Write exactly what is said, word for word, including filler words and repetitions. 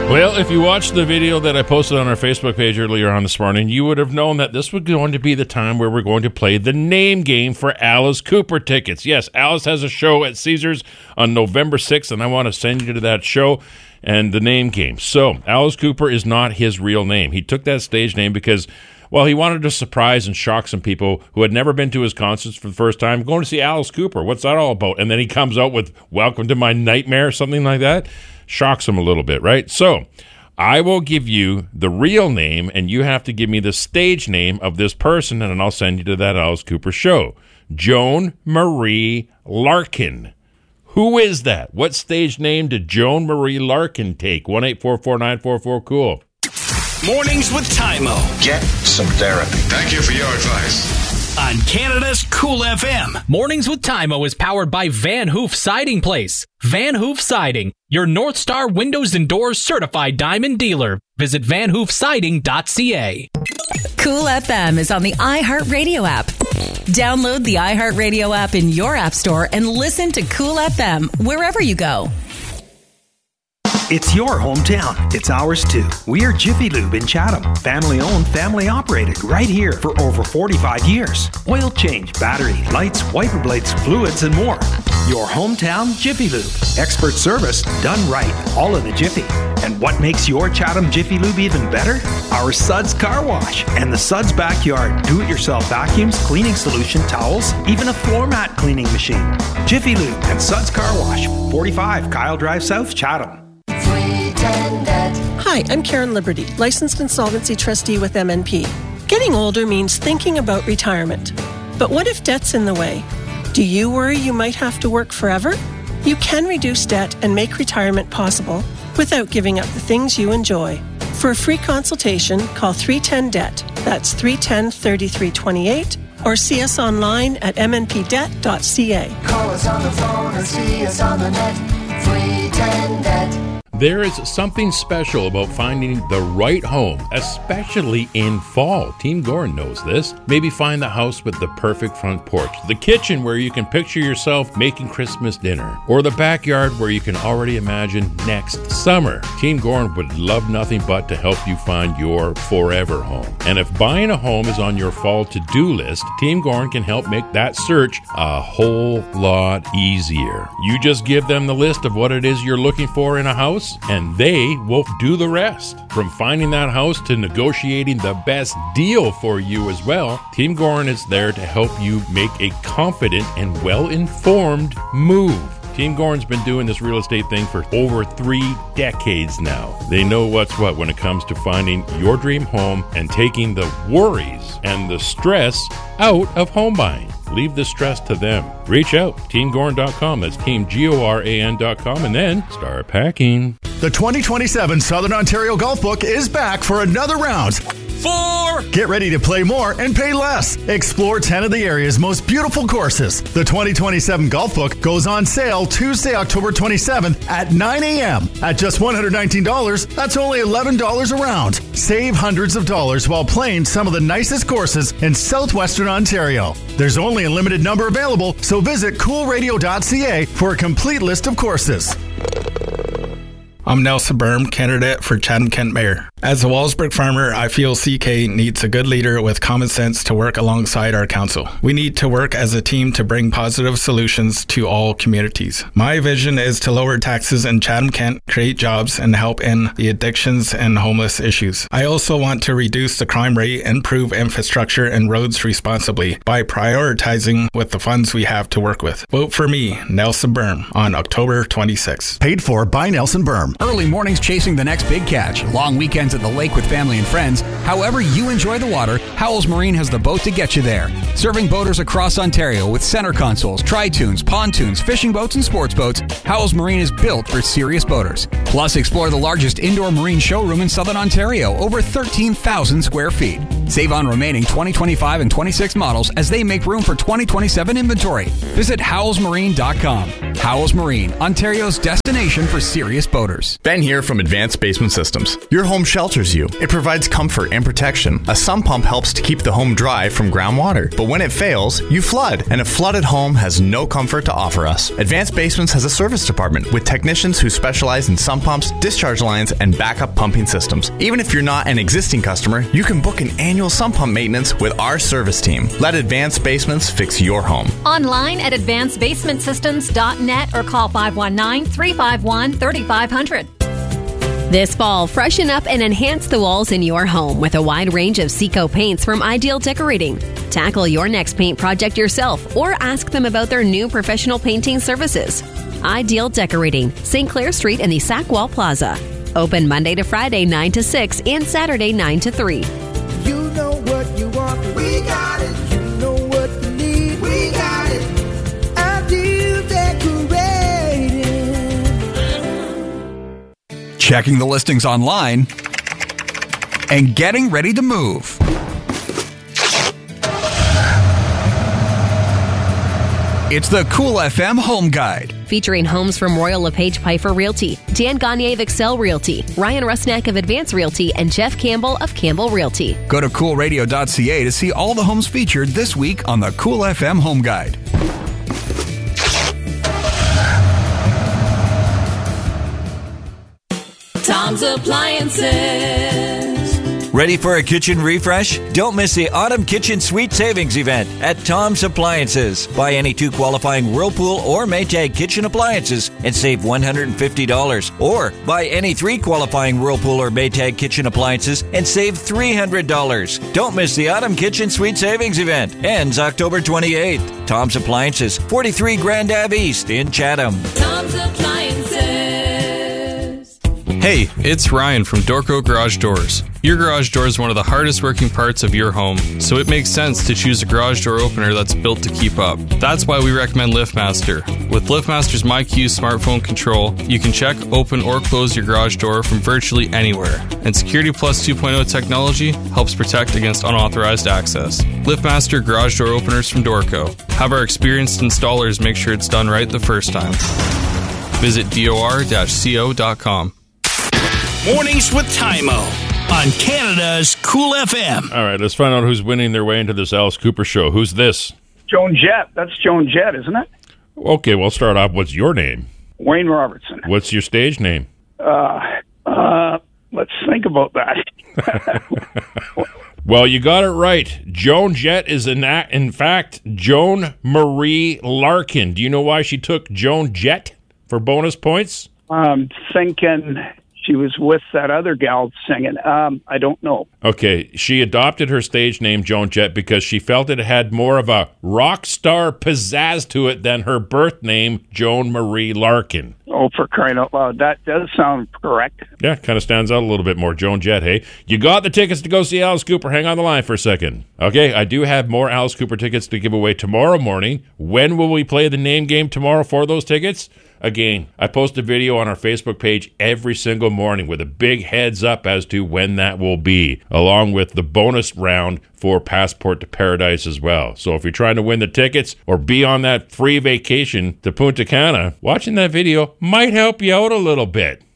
Well, if you watched the video that I posted on our Facebook page earlier on this morning, you would have known that this was going to be the time where we're going to play the name game for Alice Cooper tickets. Yes, Alice has a show at Caesars on November sixth, and I want to send you to that show and the name game. So, Alice Cooper is not his real name. He took that stage name because, well, he wanted to surprise and shock some people who had never been to his concerts for the first time, going to see Alice Cooper. What's that all about? And then he comes out with Welcome to My Nightmare, something like that. Shocks him a little bit, right? So I will give you the real name, and you have to give me the stage name of this person, and then I'll send you to that Alice Cooper show. Joan Marie Larkin. Who is that? What stage name did Joan Marie Larkin take? one eight four four nine four four cool. Mornings with Tymo. Get some therapy. Thank you for your advice. On Canada's Cool F M. Mornings with Tymo is powered by Van Hoof Siding Place. Van Hoof Siding, your North Star Windows and Doors certified diamond dealer. Visit van hoof siding dot c a. Cool F M is on the iHeartRadio app. Download the iHeartRadio app in your app store and listen to Cool F M wherever you go. It's your hometown. It's ours too. We are Jiffy Lube in Chatham. Family owned, family operated, right here for over forty-five years. Oil change, battery, lights, wiper blades, fluids, and more. Your hometown Jiffy Lube. Expert service done right. All in a jiffy. And what makes your Chatham Jiffy Lube even better? Our Suds Car Wash and the Suds Backyard Do-It-Yourself vacuums, cleaning solution, towels, even a floor mat cleaning machine. Jiffy Lube and Suds Car Wash. forty-five Kyle Drive South, Chatham. Hi, I'm Karen Liberty, licensed insolvency trustee with M N P. Getting older means thinking about retirement. But what if debt's in the way? Do you worry you might have to work forever? You can reduce debt and make retirement possible without giving up the things you enjoy. For a free consultation, call three ten D E B T. That's three one zero, three three two eight or see us online at m n p debt dot c a. Call us on the phone or see us on the net. three ten D E B T. There is something special about finding the right home, especially in fall. Team Gorin knows this. Maybe find the house with the perfect front porch, the kitchen where you can picture yourself making Christmas dinner, or the backyard where you can already imagine next summer. Team Gorin would love nothing but to help you find your forever home. And if buying a home is on your fall to-do list, Team Gorin can help make that search a whole lot easier. You just give them the list of what it is you're looking for in a house, and they will do the rest. From finding that house to negotiating the best deal for you as well, Team Gorin is there to help you make a confident and well-informed move. Team Gorin's been doing this real estate thing for over three decades now. They know what's what when it comes to finding your dream home and taking the worries and the stress out of home buying. Leave the stress to them. Reach out, team gorin dot com. That's team G O R A N dot com, and then start packing. The twenty twenty-seven Southern Ontario Golf Book is back for another round. Four! Get ready to play more and pay less. Explore ten of the area's most beautiful courses. The twenty twenty-seven Golf Book goes on sale Tuesday, October twenty-seventh at nine a.m. At just one hundred nineteen dollars, that's only eleven dollars a round. Save hundreds of dollars while playing some of the nicest courses in southwestern Ontario. There's only a limited number available, so visit cool radio dot c a for a complete list of courses. I'm Nelson Berm, candidate for Chatham-Kent Mayor. As a Walsburg farmer, I feel C K needs a good leader with common sense to work alongside our council. We need to work as a team to bring positive solutions to all communities. My vision is to lower taxes in Chatham-Kent, create jobs, and help end the addictions and homeless issues. I also want to reduce the crime rate, improve infrastructure and roads responsibly by prioritizing with the funds we have to work with. Vote for me, Nelson Berm, on October twenty-sixth. Paid for by Nelson Berm. Early mornings chasing the next big catch, long weekends at the lake with family and friends. However you enjoy the water, Howells Marine has the boat to get you there. Serving boaters across Ontario with center consoles, tri-tunes, pontoons, fishing boats, and sports boats, Howells Marine is built for serious boaters. Plus, explore the largest indoor marine showroom in Southern Ontario, over thirteen thousand square feet. Save on remaining twenty twenty-five and twenty-six models as they make room for twenty twenty-seven inventory. Visit howells marine dot com. Howells Marine, Ontario's destination for serious boaters. Ben here from Advanced Basement Systems. Your home shelters you. It provides comfort and protection. A sump pump helps to keep the home dry from groundwater. But when it fails, you flood. And a flooded home has no comfort to offer us. Advanced Basements has a service department with technicians who specialize in sump pumps, discharge lines, and backup pumping systems. Even if you're not an existing customer, you can book an annual sump pump maintenance with our service team. Let Advanced Basements fix your home. Online at advanced basement systems dot net or call five one nine, three five one, three five zero zero. This fall, freshen up and enhance the walls in your home with a wide range of Seco paints from Ideal Decorating. Tackle your next paint project yourself or ask them about their new professional painting services. Ideal Decorating, Saint Clair Street in the Sackwall Plaza. Open Monday to Friday nine to six and Saturday nine to three. You know what you want, we got it. You know what you need, we got it. Ideal Decorating. Checking the listings online and getting ready to move. It's the Cool F M Home Guide. Featuring homes from Royal LePage Piper Realty, Dan Gagne of Excel Realty, Ryan Rusnak of Advance Realty, and Jeff Campbell of Campbell Realty. Go to cool radio dot c a to see all the homes featured this week on the Cool F M Home Guide. Tom's Appliances. Ready for a kitchen refresh? Don't miss the Autumn Kitchen Sweet Savings event at Tom's Appliances. Buy any two qualifying Whirlpool or Maytag kitchen appliances and save one hundred fifty dollars. Or buy any three qualifying Whirlpool or Maytag kitchen appliances and save three hundred dollars. Don't miss the Autumn Kitchen Sweet Savings event. Ends October twenty-eighth. Tom's Appliances, forty-three Grand Ave East in Chatham. Tom's Appliances. Hey, it's Ryan from Dorco Garage Doors. Your garage door is one of the hardest working parts of your home, so it makes sense to choose a garage door opener that's built to keep up. That's why we recommend LiftMaster. With LiftMaster's MyQ smartphone control, you can check, open, or close your garage door from virtually anywhere. And Security Plus two point oh technology helps protect against unauthorized access. LiftMaster garage door openers from Dorco. Have our experienced installers make sure it's done right the first time. Visit dor dash co dot com. Mornings with Tymo on Canada's Cool F M. All right, let's find out who's winning their way into this Alice Cooper show. Who's this? Joan Jett. That's Joan Jett, isn't it? Okay, we'll start off. What's your name? Wayne Robertson. What's your stage name? Uh, uh, let's think about that. Well, you got it right. Joan Jett is in, in fact Joan Marie Larkin. Do you know why she took Joan Jett for bonus points? I'm thinking she was with that other gal singing. Um, I don't know. Okay, she adopted her stage name Joan Jett because she felt it had more of a rock star pizzazz to it than her birth name, Joan Marie Larkin. Oh, for crying out loud. That does sound correct. Yeah, kind of stands out a little bit more. Joan Jett, hey? You got the tickets to go see Alice Cooper. Hang on the line for a second. Okay, I do have more Alice Cooper tickets to give away tomorrow morning. When will we play the name game tomorrow for those tickets? Again, I post a video on our Facebook page every single morning with a big heads up as to when that will be, along with the bonus round for Passport to Paradise as well. So if you're trying to win the tickets or be on that free vacation to Punta Cana, watching that video might help you out a little bit.